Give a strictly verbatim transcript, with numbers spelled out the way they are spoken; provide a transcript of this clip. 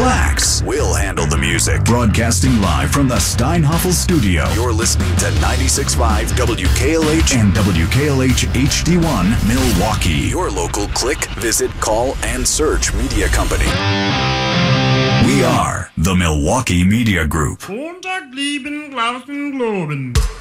relax. We'll handle the music. Broadcasting live from the Steinhoffel studio. You're listening to ninety-six point five W K L H and W K L H H D one Milwaukee. Your local click, visit, call, and search media company. We are the Milwaukee Media Group. Montag, lieben, glauben, globen.